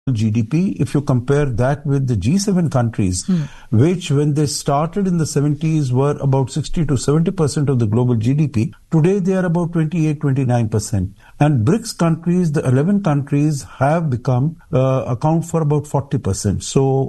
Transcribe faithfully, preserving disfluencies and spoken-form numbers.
G D P, if you compare that with the G seven countries, hmm. which when they started in the seventies were about sixty to seventy percent of the global G D P, today they are about twenty-eight, twenty-nine percent. And BRICS countries, the eleven countries have become, uh, account for about forty percent. So